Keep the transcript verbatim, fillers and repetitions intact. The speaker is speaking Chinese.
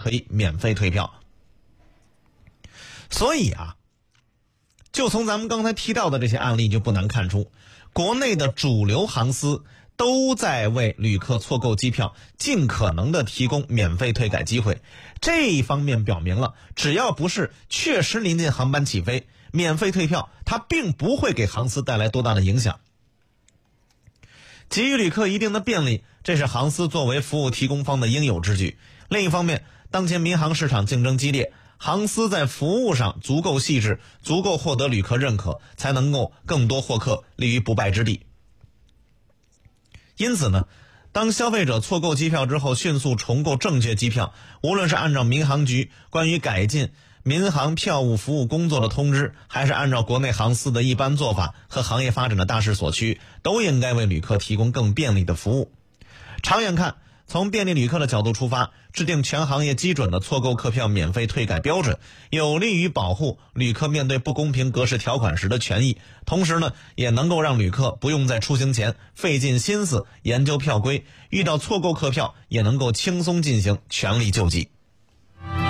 可以免费退票。所以啊，就从咱们刚才提到的这些案例就不难看出，国内的主流航司都在为旅客错购机票尽可能的提供免费退改机会。这一方面表明了，只要不是确实临近航班起飞，免费退票它并不会给航司带来多大的影响。给予旅客一定的便利，这是航司作为服务提供方的应有之举。另一方面，当前民航市场竞争激烈，航司在服务上足够细致，足够获得旅客认可，才能够更多获客，立于不败之地。因此呢，当消费者错购机票之后迅速重购正确机票，无论是按照民航局关于改进民航票务服务工作的通知，还是按照国内航司的一般做法和行业发展的大势所趋，都应该为旅客提供更便利的服务。长远看，从便利旅客的角度出发，制定全行业基准的错购客票免费退改标准，有利于保护旅客面对不公平格式条款时的权益，同时呢，也能够让旅客不用在出行前费尽心思研究票规，遇到错购客票也能够轻松进行权利救济。